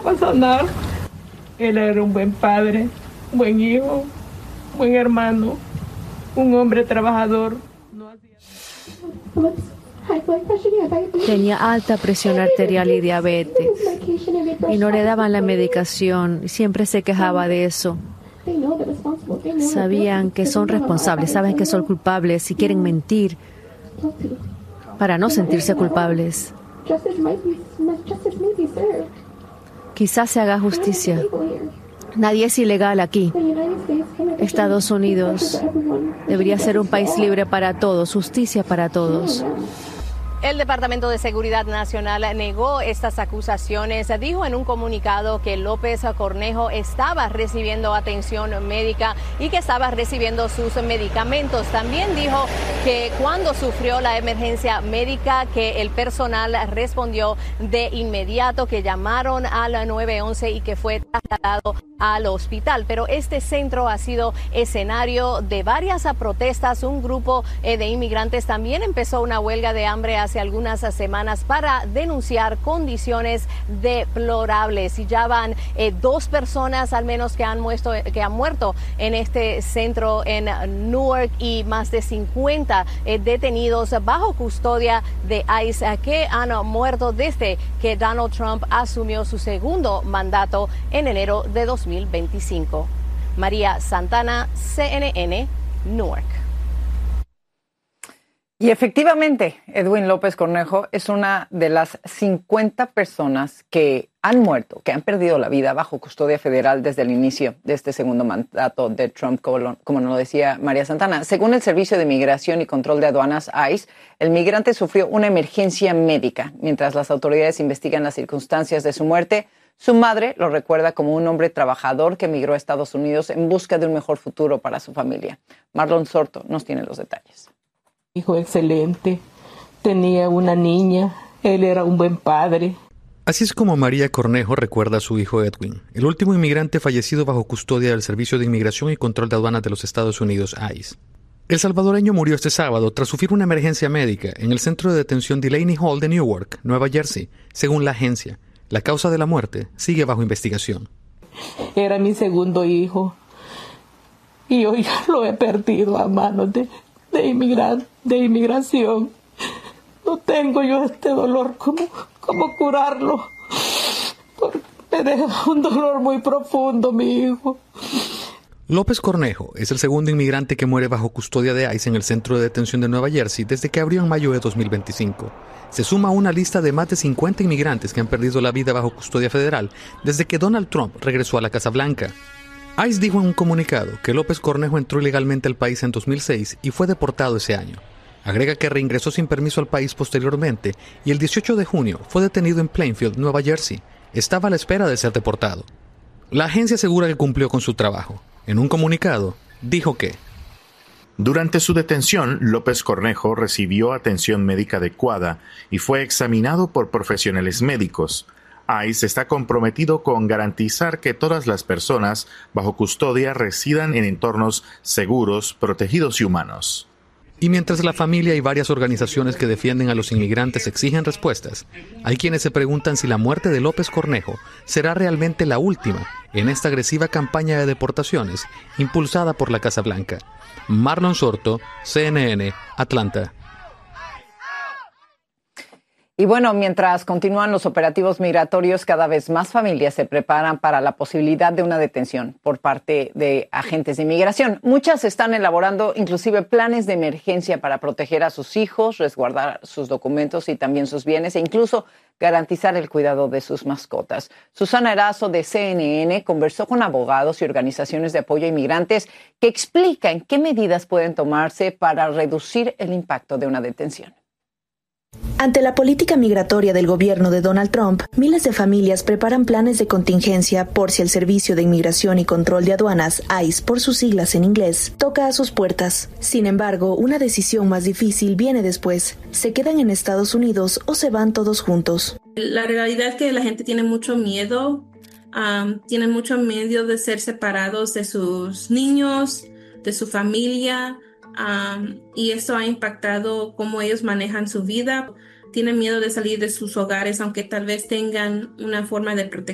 para sanar. Él era un buen padre, buen hijo, buen hermano, un hombre trabajador. Tenía alta presión arterial y diabetes y no le daban la medicación y siempre se quejaba de eso. Sabían que son responsables, saben que son culpables y quieren mentir para no sentirse culpables. Quizás se haga justicia. Nadie es ilegal aquí. Estados Unidos debería ser un país libre para todos, justicia para todos. El Departamento de Seguridad Nacional negó estas acusaciones. Dijo en un comunicado que López Cornejo estaba recibiendo atención médica y que estaba recibiendo sus medicamentos. También dijo que cuando sufrió la emergencia médica, que el personal respondió de inmediato, que llamaron al 911 y que fue trasladado al hospital. Pero este centro ha sido escenario de varias protestas. Un grupo de inmigrantes también empezó una huelga de hambre hace algunas semanas para denunciar condiciones deplorables. Y ya van 2 personas al menos que han muerto en este centro en Newark y más de 50 detenidos bajo custodia de ICE que han muerto desde que Donald Trump asumió su segundo mandato en enero de 2025. María Santana, CNN, Newark. Y efectivamente, Edwin López Cornejo es una de las 50 personas que han muerto, que han perdido la vida bajo custodia federal desde el inicio de este segundo mandato de Trump, como nos lo decía María Santana. Según el Servicio de Migración y Control de Aduanas, ICE, el migrante sufrió una emergencia médica. Mientras las autoridades investigan las circunstancias de su muerte, su madre lo recuerda como un hombre trabajador que emigró a Estados Unidos en busca de un mejor futuro para su familia. Marlon Sorto nos tiene los detalles. Hijo excelente, tenía una niña, él era un buen padre. Así es como María Cornejo recuerda a su hijo Edwin, el último inmigrante fallecido bajo custodia del Servicio de Inmigración y Control de Aduanas de los Estados Unidos, ICE. El salvadoreño murió este sábado tras sufrir una emergencia médica en el centro de detención Delaney Hall de Newark, Nueva Jersey, según la agencia. La causa de la muerte sigue bajo investigación. Era mi segundo hijo y hoy ya lo he perdido a manos de inmigración. No tengo yo este dolor, ¿cómo curarlo? Porque me deja un dolor muy profundo, mi hijo. López Cornejo es el segundo inmigrante que muere bajo custodia de ICE en el centro de detención de Nueva Jersey desde que abrió en mayo de 2025. Se suma a una lista de más de 50 inmigrantes que han perdido la vida bajo custodia federal desde que Donald Trump regresó a la Casa Blanca. ICE dijo en un comunicado que López Cornejo entró ilegalmente al país en 2006 y fue deportado ese año. Agrega que reingresó sin permiso al país posteriormente y el 18 de junio fue detenido en Plainfield, Nueva Jersey. Estaba a la espera de ser deportado. La agencia asegura que cumplió con su trabajo. En un comunicado, dijo que durante su detención, López Cornejo recibió atención médica adecuada y fue examinado por profesionales médicos. ICE está comprometido con garantizar que todas las personas bajo custodia residan en entornos seguros, protegidos y humanos. Y mientras la familia y varias organizaciones que defienden a los inmigrantes exigen respuestas, hay quienes se preguntan si la muerte de López Cornejo será realmente la última en esta agresiva campaña de deportaciones impulsada por la Casa Blanca. Marlon Sorto, CNN, Atlanta. Y bueno, mientras continúan los operativos migratorios, cada vez más familias se preparan para la posibilidad de una detención por parte de agentes de inmigración. Muchas están elaborando inclusive planes de emergencia para proteger a sus hijos, resguardar sus documentos y también sus bienes e incluso garantizar el cuidado de sus mascotas. Susana Erazo de CNN conversó con abogados y organizaciones de apoyo a inmigrantes que explican qué medidas pueden tomarse para reducir el impacto de una detención. Ante la política migratoria del gobierno de Donald Trump, miles de familias preparan planes de contingencia por si el Servicio de Inmigración y Control de Aduanas, ICE por sus siglas en inglés, toca a sus puertas. Sin embargo, una decisión más difícil viene después. ¿Se quedan en Estados Unidos o se van todos juntos? La realidad es que la gente tiene mucho miedo. Tienen mucho miedo de ser separados de sus niños, de su familia. Y esto ha impactado cómo ellos manejan su vida. Tienen miedo de salir de sus hogares, aunque tal vez tengan una forma de protección